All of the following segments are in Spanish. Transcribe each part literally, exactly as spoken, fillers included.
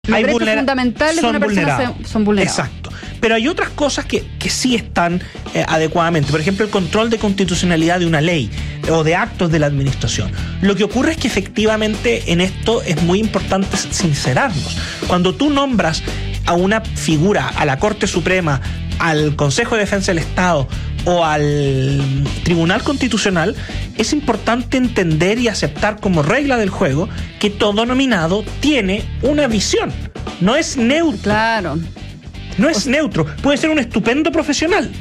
Los hay derechos vulnera- fundamentales de son una persona vulnerados. se- son vulnerados. Exacto. Pero hay otras cosas que, que sí están eh, adecuadamente. Por ejemplo, el control de constitucionalidad de una ley o de actos de la administración. Lo que ocurre es que efectivamente en esto es muy importante sincerarnos. Cuando tú nombras a una figura, a la Corte Suprema, al Consejo de Defensa del Estado o al Tribunal Constitucional, es importante entender y aceptar como regla del juego que todo nominado tiene una visión. No es neutro. Claro. No es neutro. Puede ser un estupendo profesional,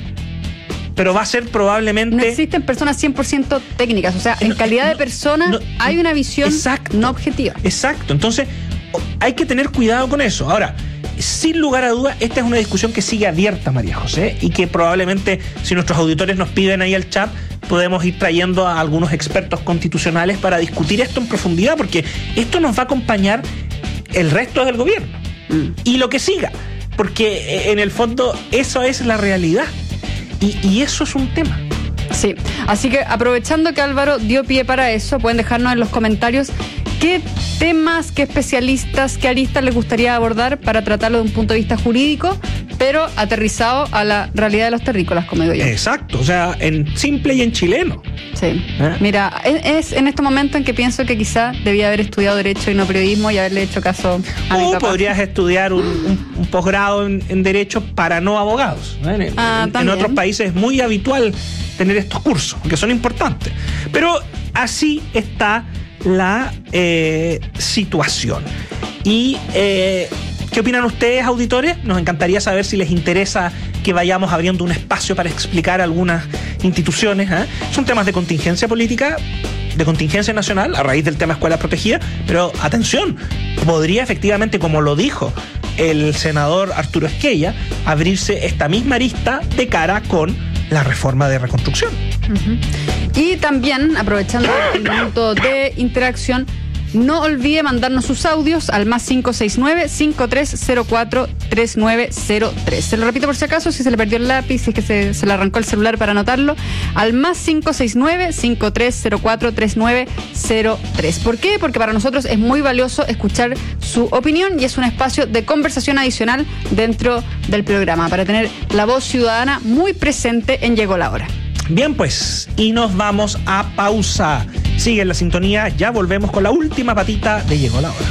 pero va a ser probablemente... No existen personas cien por ciento técnicas. O sea, en No, calidad no, de persona no, hay una visión exacto, no objetiva. Exacto. Entonces, hay que tener cuidado con eso. Ahora, sin lugar a dudas, esta es una discusión que sigue abierta, María José, y que probablemente, si nuestros auditores nos piden ahí al chat, podemos ir trayendo a algunos expertos constitucionales para discutir esto en profundidad, porque esto nos va a acompañar el resto del gobierno. Mm. Y lo que siga. Porque en el fondo eso es la realidad. Y, y eso es un tema. Sí, así que aprovechando que Álvaro dio pie para eso, pueden dejarnos en los comentarios qué temas, qué especialistas, qué aristas les gustaría abordar para tratarlo de un punto de vista jurídico, pero aterrizado a la realidad de los terrícolas, como digo yo. Exacto, o sea, en simple y en chileno. Sí. ¿Eh? Mira, es, es en este momento en que pienso que quizá debía haber estudiado Derecho y no Periodismo y haberle hecho caso a mi O papá. podrías estudiar un, un, un posgrado en, en Derecho para no abogados. ¿eh? En, Ah, en, en otros países es muy habitual tener estos cursos, que son importantes. Pero así está la eh, situación. Y... Eh, ¿qué opinan ustedes, auditores? Nos encantaría saber si les interesa que vayamos abriendo un espacio para explicar algunas instituciones. ¿eh? Son temas de contingencia política, de contingencia nacional, a raíz del tema escuelas protegidas, pero atención, podría efectivamente, como lo dijo el senador Arturo Esquella, abrirse esta misma arista de cara con la reforma de reconstrucción. Uh-huh. Y también, aprovechando el minuto de interacción, no olvide mandarnos sus audios al más cinco seis nueve, cinco tres cero cuatro, tres nueve cero tres. Se lo repito por si acaso, si se le perdió el lápiz, si es que se, se le arrancó el celular para anotarlo, al más cinco seis nueve, cinco tres cero cuatro, tres nueve cero tres. ¿Por qué? Porque para nosotros es muy valioso escuchar su opinión y es un espacio de conversación adicional dentro del programa, para tener la voz ciudadana muy presente en Llegó la Hora. Bien, pues, y nos vamos a pausa. Sigue en la sintonía, ya volvemos con la última patita de Llegó la Hora.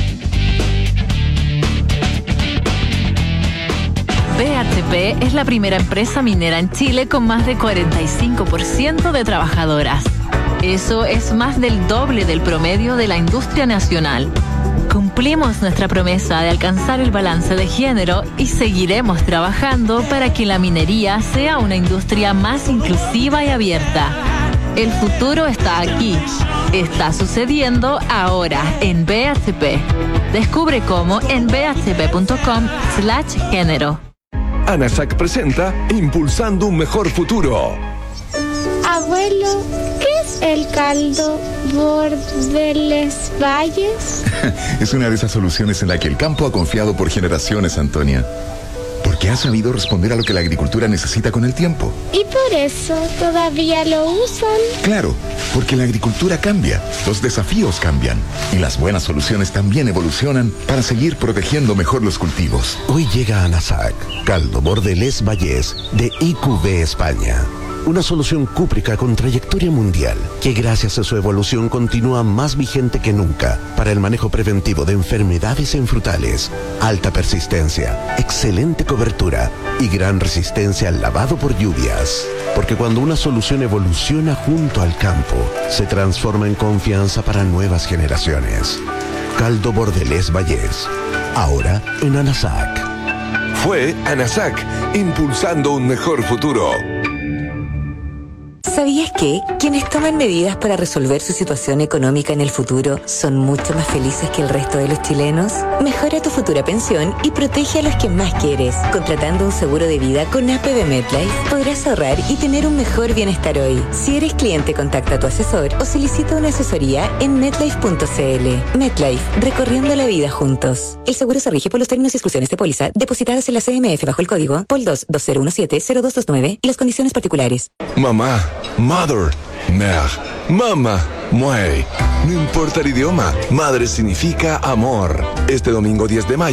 B H P es la primera empresa minera en Chile con más de cuarenta y cinco por ciento de trabajadoras. Eso es más del doble del promedio de la industria nacional. Cumplimos nuestra promesa de alcanzar el balance de género y seguiremos trabajando para que la minería sea una industria más inclusiva y abierta. El futuro está aquí. Está sucediendo ahora en B H P. Descubre cómo en b h p punto com slash género. ANASAC presenta Impulsando un Mejor Futuro. Abuelo, ¿qué es el caldo Bordeles Valles? Es una de esas soluciones en la que el campo ha confiado por generaciones, Antonia. Porque ha sabido responder a lo que la agricultura necesita con el tiempo. ¿Y por eso todavía lo usan? Claro, porque la agricultura cambia, los desafíos cambian y las buenas soluciones también evolucionan para seguir protegiendo mejor los cultivos. Hoy llega a ANASAC, caldo Bordelés Vallés de I Q B España. Una solución cúprica con trayectoria mundial que gracias a su evolución continúa más vigente que nunca para el manejo preventivo de enfermedades en frutales, alta persistencia, excelente cobertura y gran resistencia al lavado por lluvias. Porque cuando una solución evoluciona junto al campo, se transforma en confianza para nuevas generaciones. Caldo Bordelés Vallés, ahora en ANASAC. Fue ANASAC, impulsando un mejor futuro. ¿Sabías que quienes toman medidas para resolver su situación económica en el futuro son mucho más felices que el resto de los chilenos? Mejora tu futura pensión y protege a los que más quieres. Contratando un seguro de vida con A P B MetLife, podrás ahorrar y tener un mejor bienestar hoy. Si eres cliente, contacta a tu asesor o solicita una asesoría en metlife punto c l. MetLife, recorriendo la vida juntos. El seguro se rige por los términos y exclusiones de póliza depositadas en la C M F bajo el código P O L dos dos cero uno siete cero dos dos nueve y las condiciones particulares. Mamá, mother, mère, mama, Muey. No importa el idioma, madre significa amor. Este domingo diez de mayo